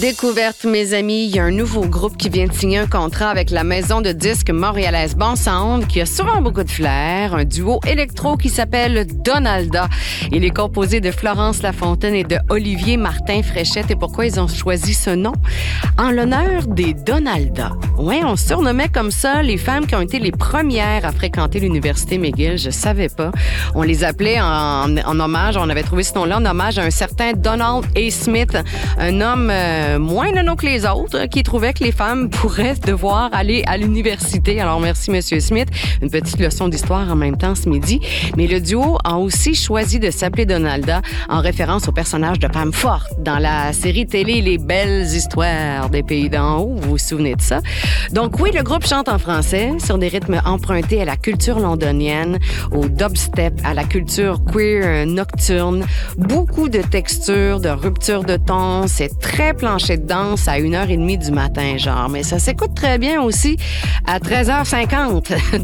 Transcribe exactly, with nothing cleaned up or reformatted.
Découverte, mes amis, il y a un nouveau groupe qui vient de signer un contrat avec la maison de disques montréalaise Bon Sound, qui a souvent beaucoup de flair, un duo électro qui s'appelle Donalda. Il est composé de Florence Lafontaine et de Olivier Martin Fréchette. Et pourquoi ils ont choisi ce nom? En l'honneur des Donalda. Oui, on se surnommait comme ça les femmes qui ont été les premières à fréquenter l'université McGill. Je savais pas. On les appelait en, en hommage, on avait trouvé ce nom-là en hommage à un certain Donald A. Smith, un homme euh, moins nono que les autres, qui trouvait que les femmes pourraient devoir aller à l'université. Alors, merci, Monsieur Smith. Une petite leçon d'histoire en même temps ce midi. Mais le duo a aussi choisi de s'appeler Donalda en référence au personnage de femme forte dans la série télé Les Belles Histoires des Pays d'en haut. Vous vous souvenez de ça? Donc oui, le groupe chante en français sur des rythmes empruntés à la culture londonienne, au dubstep, à la culture queer nocturne. Beaucoup de textures, de ruptures de ton. C'est très plancher de danse à une heure trente du matin, genre. Mais ça s'écoute très bien aussi à treize heures cinquante.